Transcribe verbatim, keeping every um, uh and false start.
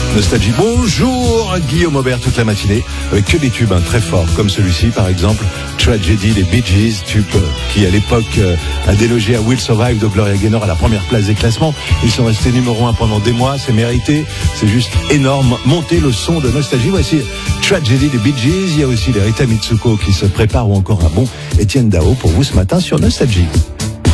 Nostalgie. Bonjour Guillaume Aubert toute la matinée avec que des tubes hein, très forts comme celui-ci par exemple, Tragedy, les Bee Gees, tube euh, qui à l'époque euh, a délogé à Will Survive de Gloria Gaynor à la première place des classements. Ils sont restés numéro un pendant des mois, c'est mérité, c'est juste énorme. Montez le son de Nostalgie. Voici Tragedy, les Bee Gees. Il y a aussi les Rita Mitsuko qui se préparent ou encore un bon Étienne Dao pour vous ce matin sur Nostalgie.